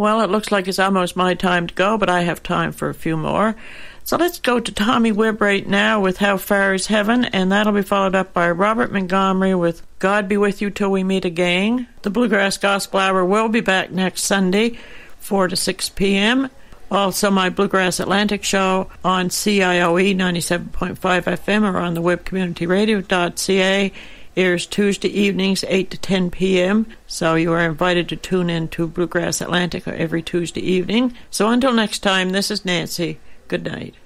Well, it looks like it's almost my time to go, but I have time for a few more. So let's go to Tommy Wibb right now with How Far Is Heaven, and that'll be followed up by Robert Montgomery with God Be With You Till We Meet Again. The Bluegrass Gospel Hour will be back next Sunday, 4 to 6 p.m. Also, my Bluegrass Atlantic show on CIOE 97.5 FM or on the webcommunityradio.ca airs Tuesday evenings, 8 to 10 p.m. So you are invited to tune in to Bluegrass Atlantic every Tuesday evening. So until next time, this is Nancy. Good night.